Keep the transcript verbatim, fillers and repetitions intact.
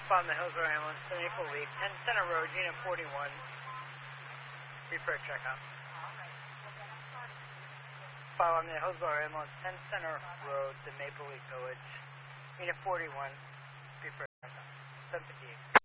From the Hillsborough Ambulance to Maple Leaf, ten Center Road, Unit forty-one. Repair checkout. Follow the Hillsborough Ambulance, ten Center Road to Maple Leaf Village, Unit forty-one. Repair checkout. seven fifty-eight.